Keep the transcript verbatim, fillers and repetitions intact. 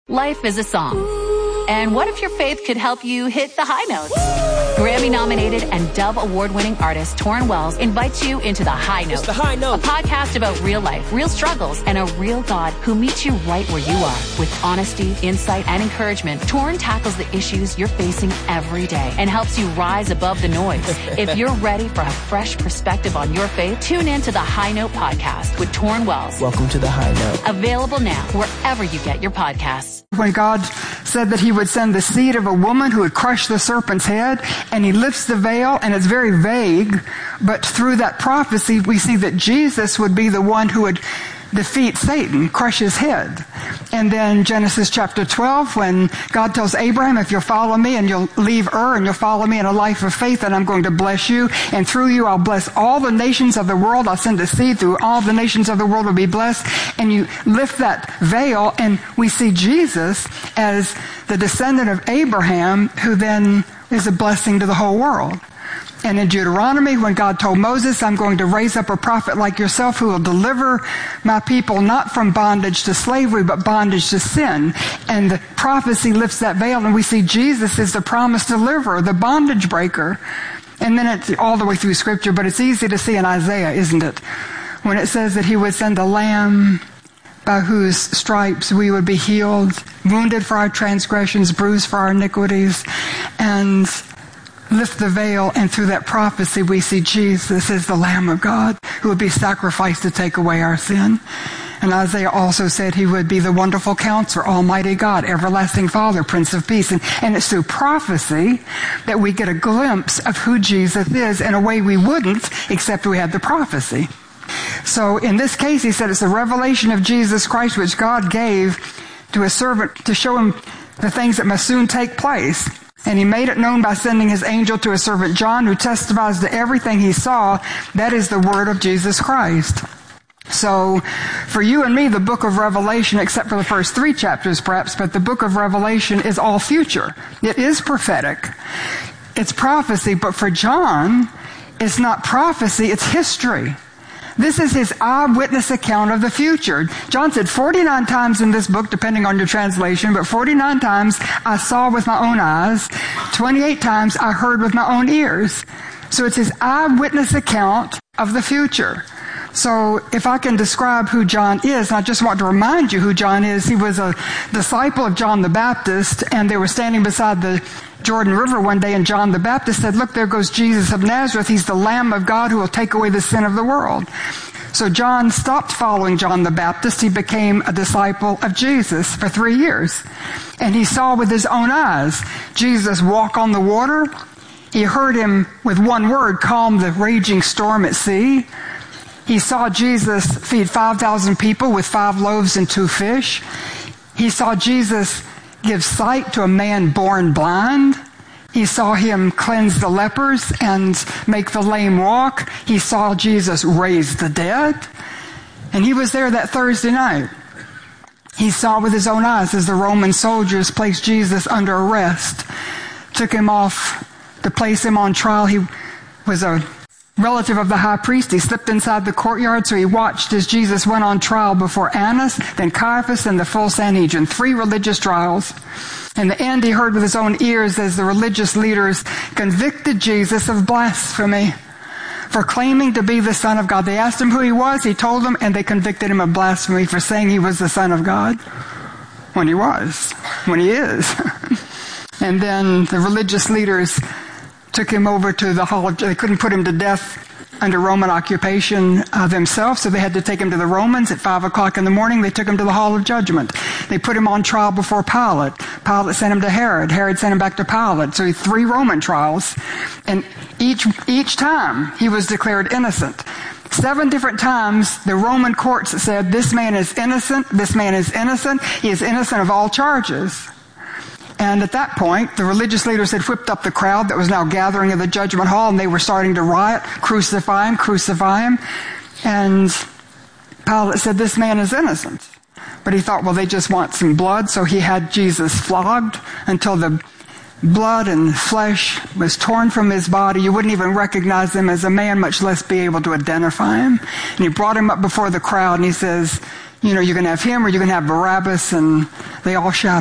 Life is a song. And what if your faith could help you hit the high notes? Grammy-nominated and Dove Award-winning artist Torrin Wells invites you into The High Note. It's The High Note. A podcast about real life, real struggles, and a real God who meets you right where you are. With honesty, insight, and encouragement, Torrin tackles the issues you're facing every day and helps you rise above the noise. If you're ready for a fresh perspective on your faith, tune in to The High Note podcast with Torrin Wells. Welcome to The High Note. Available now wherever you get your podcasts. When God said that he would send the seed of a woman who would crush the serpent's head, and he lifts the veil, and it's very vague, but through that prophecy we see that Jesus would be the one who would defeat Satan, crush his head. And then Genesis chapter twelve, when God tells Abraham, if you'll follow me and you'll leave Ur and you'll follow me in a life of faith, then I'm going to bless you. And through you, I'll bless all the nations of the world. I'll send a seed through all the nations of the world will be blessed. And you lift that veil, and we see Jesus as the descendant of Abraham, who then is a blessing to the whole world. And in Deuteronomy, when God told Moses, I'm going to raise up a prophet like yourself who will deliver my people not from bondage to slavery, but bondage to sin. And the prophecy lifts that veil, and we see Jesus is the promised deliverer, the bondage breaker. And then it's all the way through Scripture, but it's easy to see in Isaiah, isn't it? When it says that he would send a lamb by whose stripes we would be healed, wounded for our transgressions, bruised for our iniquities, and lift the veil, and through that prophecy we see Jesus as the Lamb of God who would be sacrificed to take away our sin. And Isaiah also said he would be the wonderful counselor, Almighty God, everlasting Father, Prince of Peace. And, and it's through prophecy that we get a glimpse of who Jesus is in a way we wouldn't except we had the prophecy. So in this case, he said it's the revelation of Jesus Christ which God gave to a servant to show him the things that must soon take place. And he made it known by sending his angel to his servant John, who testifies to everything he saw. That is the word of Jesus Christ. So for you and me, the book of Revelation, except for the first three chapters perhaps, but the book of Revelation is all future. It is prophetic. It's prophecy, but for John, it's not prophecy, it's history. This is his eyewitness account of the future. John said forty-nine times in this book, depending on your translation, but forty-nine times I saw with my own eyes, twenty-eight times I heard with my own ears. So it's his eyewitness account of the future. So if I can describe who John is, and I just want to remind you who John is, he was a disciple of John the Baptist, and they were standing beside the Jordan River one day, and John the Baptist said, look, there goes Jesus of Nazareth. He's the Lamb of God who will take away the sin of the world. So John stopped following John the Baptist. He became a disciple of Jesus for three years. And he saw with his own eyes Jesus walk on the water. He heard him, with one word, calm the raging storm at sea. He saw Jesus feed five thousand people with five loaves and two fish. He saw Jesus give sight to a man born blind. He saw him cleanse the lepers and make the lame walk. He saw Jesus raise the dead. And he was there that Thursday night. He saw with his own eyes as the Roman soldiers placed Jesus under arrest, took him off to place him on trial. He was a relative of the high priest. He slipped inside the courtyard, so he watched as Jesus went on trial before Annas, then Caiaphas, and the full Sanhedrin. Three religious trials. In the end, he heard with his own ears as the religious leaders convicted Jesus of blasphemy for claiming to be the Son of God. They asked him who he was, he told them, and they convicted him of blasphemy for saying he was the Son of God. When he was. When he is. And then the religious leaders took him over to the hall of, they couldn't put him to death under Roman occupation uh, themselves, so they had to take him to the Romans. At five o'clock in the morning, they took him to the hall of judgment. They put him on trial before Pilate. Pilate sent him to Herod. Herod sent him back to Pilate. So he had three Roman trials. And each, each time, he was declared innocent. Seven different times, the Roman courts said, this man is innocent, this man is innocent, he is innocent of all charges. And at that point, the religious leaders had whipped up the crowd that was now gathering in the judgment hall, and they were starting to riot, crucify him, crucify him. And Pilate said, this man is innocent. But he thought, well, they just want some blood, so he had Jesus flogged until the blood and flesh was torn from his body. You wouldn't even recognize him as a man, much less be able to identify him. And he brought him up before the crowd, and he says, you know, you're going to have him or you're going to have Barabbas. And they all shouted,